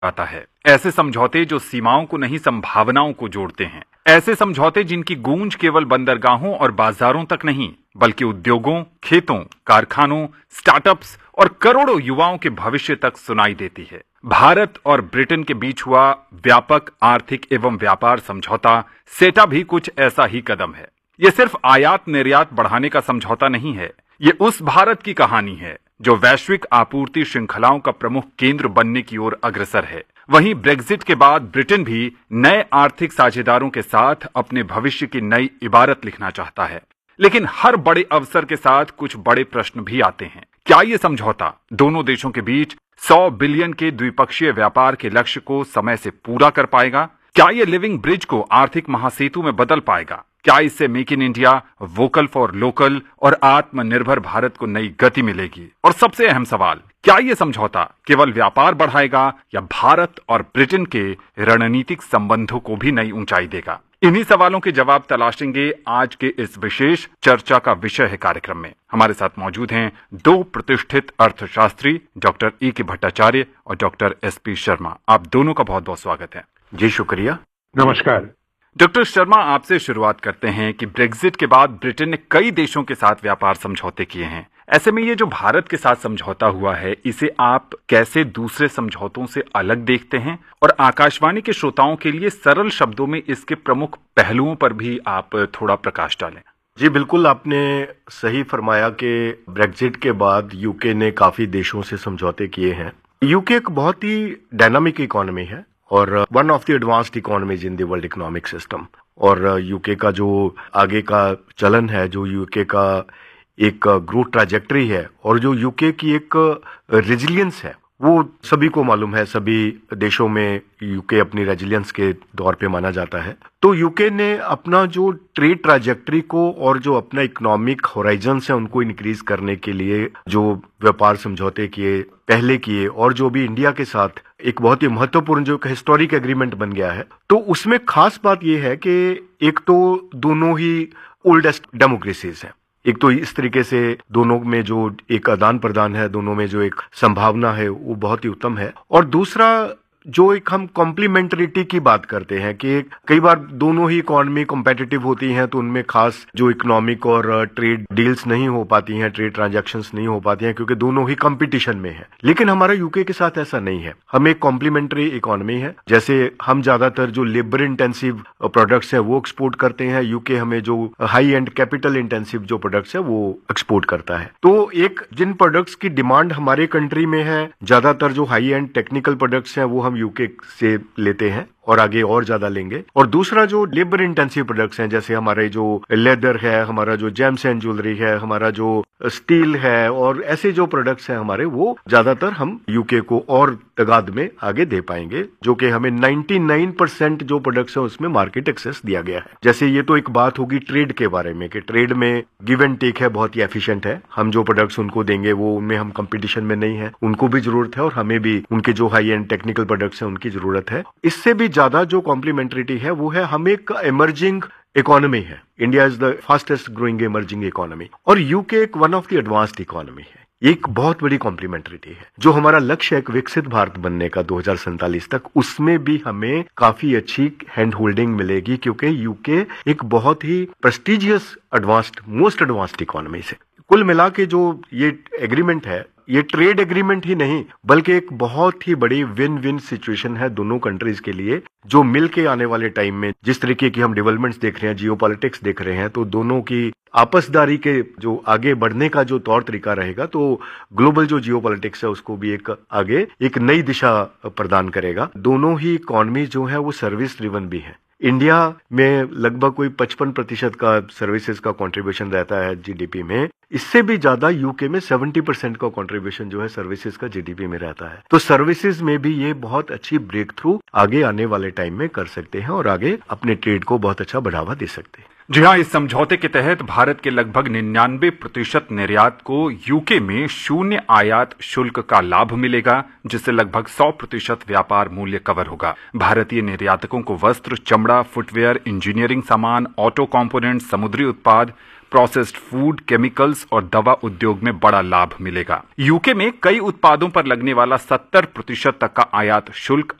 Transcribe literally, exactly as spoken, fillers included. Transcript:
आता है। ऐसे समझौते जो सीमाओं को नहीं संभावनाओं को जोड़ते हैं। ऐसे समझौते जिनकी गूंज केवल बंदरगाहों और बाजारों तक नहीं बल्कि उद्योगों, खेतों, कारखानों, स्टार्टअप्स और करोड़ों युवाओं के भविष्य तक सुनाई देती है। भारत और ब्रिटेन के बीच हुआ व्यापक आर्थिक एवं व्यापार समझौता सेटा भी कुछ ऐसा ही कदम है। ये सिर्फ आयात निर्यात बढ़ाने का समझौता नहीं है, ये उस भारत की कहानी है जो वैश्विक आपूर्ति श्रृंखलाओं का प्रमुख केंद्र बनने की ओर अग्रसर है। वहीं ब्रेक्जिट के बाद ब्रिटेन भी नए आर्थिक साझेदारों के साथ अपने भविष्य की नई इबारत लिखना चाहता है। लेकिन हर बड़े अवसर के साथ कुछ बड़े प्रश्न भी आते हैं। क्या ये समझौता दोनों देशों के बीच सौ बिलियन के द्विपक्षीय व्यापार के लक्ष्य को समय से पूरा कर पाएगा? क्या ये लिविंग ब्रिज को आर्थिक महासेतु में बदल पाएगा? क्या इससे make in India, vocal for local और आत्मनिर्भर भारत को नई गति मिलेगी? और सबसे अहम सवाल, क्या ये समझौता केवल व्यापार बढ़ाएगा या भारत और ब्रिटेन के रणनीतिक संबंधों को भी नई ऊंचाई देगा? इन्हीं सवालों के जवाब तलाशेंगे आज के इस विशेष चर्चा का विषय है कार्यक्रम में। हमारे साथ मौजूद हैं दो प्रतिष्ठित अर्थशास्त्री, डॉक्टर ए के भट्टाचार्य और डॉक्टर एस पी शर्मा। आप दोनों का बहुत बहुत स्वागत है। जी शुक्रिया। नमस्कार। डॉक्टर शर्मा, आपसे शुरुआत करते हैं कि ब्रेक्जिट के बाद ब्रिटेन ने कई देशों के साथ व्यापार समझौते किए हैं। ऐसे में ये जो भारत के साथ समझौता हुआ है, इसे आप कैसे दूसरे समझौतों से अलग देखते हैं? और आकाशवाणी के श्रोताओं के लिए सरल शब्दों में इसके प्रमुख पहलुओं पर भी आप थोड़ा प्रकाश डालें। जी बिल्कुल, आपने सही फरमाया कि ब्रेक्जिट के बाद यूके ने काफी देशों से समझौते किए हैं। यूके एक बहुत ही डायनामिक इकोनॉमी है और one of the advanced economies in the world economic system. और यूके का जो आगे का चलन है, जो यूके का एक ग्रोथ ट्रैजेक्टरी है और जो यूके की एक रेजिलियंस है, वो सभी को मालूम है। सभी देशों में यूके अपनी रेजिलियंस के दौर पे माना जाता है। तो यूके ने अपना जो ट्रेड ट्रैजेक्टरी को और जो अपना इकोनॉमिक होराइजन्स है उनको इंक्रीज करने के लिए जो व्यापार समझौते किए पहले किए और जो भी इंडिया के साथ एक बहुत ही महत्वपूर्ण जो हिस्टोरिक एग्रीमेंट बन गया है, तो उसमें खास बात यह है कि एक तो दोनों ही ओल्डेस्ट डेमोक्रेसीज हैं। एक तो इस तरीके से दोनों में जो एक आदान प्रदान है, दोनों में जो एक संभावना है वो बहुत ही उत्तम है। और दूसरा जो एक हम कॉम्प्लीमेंटरिटी की बात करते हैं कि कई बार दोनों ही इकोनॉमी कॉम्पिटिटिव होती हैं तो उनमें खास जो इकोनॉमिक और ट्रेड डील्स नहीं हो पाती हैं, ट्रेड ट्रांजैक्शंस नहीं हो पाती हैं क्योंकि दोनों ही कंपटीशन में है। लेकिन हमारा यूके के साथ ऐसा नहीं है। हम एक कॉम्प्लीमेंट्री इकोनॉमी है। जैसे हम ज्यादातर जो लेबर इंटेंसिव प्रोडक्ट्स है वो एक्सपोर्ट करते हैं, यूके हमें जो हाई एंड कैपिटल इंटेंसिव जो प्रोडक्ट्स है वो एक्सपोर्ट करता है। तो एक जिन प्रोडक्ट्स की डिमांड हमारे कंट्री में है, ज्यादातर जो हाई एंड टेक्निकल प्रोडक्ट्स हैं वो हम यूके से लेते हैं और आगे और ज्यादा लेंगे। और दूसरा जो लेबर इंटेंसिव प्रोडक्ट्स हैं, जैसे हमारे जो लेदर है, हमारा जो जेम्स एंड ज्वेलरी है, हमारा जो स्टील है और ऐसे जो प्रोडक्ट्स हैं हमारे, वो ज्यादातर हम यूके को और तादाद में आगे दे पाएंगे, जो कि हमें निन्यानवे परसेंट जो प्रोडक्ट्स हैं उसमें मार्केट एक्सेस दिया गया है। जैसे ये तो एक बात होगी ट्रेड के बारे में कि ट्रेड में गिव एंड टेक है, बहुत ही एफिशिएंट है। हम जो प्रोडक्ट्स उनको देंगे वो उनमें हम कंपटीशन में नहीं है, उनको भी जरूरत है और हमें भी उनके जो हाई एंड टेक्निकल प्रोडक्ट्स हैं उनकी जरूरत है। इससे भी ज्यादा जो कॉम्प्लीमेंटरिटी है वो है हम एक इमर्जिंग इकोनॉमी है। India is the fastest growing emerging economy और यूके एक one of the advanced economy है। एक बहुत बड़ी कॉम्प्लीमेंटरिटी है। जो हमारा लक्ष्य है एक विकसित भारत बनने का दो हज़ार सैंतालीस तक, उसमें भी हमें काफी अच्छी हैंड होल्डिंग मिलेगी क्योंकि यूके एक बहुत ही prestigious advanced most advanced economy से। कुल मिला के जो ये एग्रीमेंट है, ये ट्रेड एग्रीमेंट ही नहीं बल्कि एक बहुत ही बड़ी विन विन सिचुएशन है दोनों कंट्रीज के लिए, जो मिल के आने वाले टाइम में जिस तरीके की हम डेवलपमेंट्स देख रहे हैं, जियोपॉलिटिक्स देख रहे हैं, तो दोनों की आपसदारी के जो आगे बढ़ने का जो तौर तरीका रहेगा, तो ग्लोबल जो जियोपॉलिटिक्स है उसको भी एक आगे एक नई दिशा प्रदान करेगा। दोनों ही इकोनॉमी जो है वो सर्विस ड्रिवन भी है। इंडिया में लगभग कोई पचपन प्रतिशत का सर्विसेज का कंट्रीब्यूशन रहता है जीडीपी में, इससे भी ज्यादा यूके में सत्तर परसेंट का कंट्रीब्यूशन जो है सर्विसेज का जीडीपी में रहता है। तो सर्विसेज में भी ये बहुत अच्छी ब्रेक थ्रू आगे आने वाले टाइम में कर सकते हैं और आगे अपने ट्रेड को बहुत अच्छा बढ़ावा दे सकते हैं। जी हाँ, इस समझौते के तहत भारत के लगभग निन्यानवे प्रतिशत निर्यात को यूके में शून्य आयात शुल्क का लाभ मिलेगा, जिससे लगभग सौ प्रतिशत व्यापार मूल्य कवर होगा। भारतीय निर्यातकों को वस्त्र, चमड़ा, फुटवेयर, इंजीनियरिंग सामान, ऑटो कंपोनेंट, समुद्री उत्पाद, प्रोसेस्ड फूड, केमिकल्स और दवा उद्योग में बड़ा लाभ मिलेगा। यूके में कई उत्पादों पर लगने वाला सत्तर प्रतिशत तक का आयात शुल्क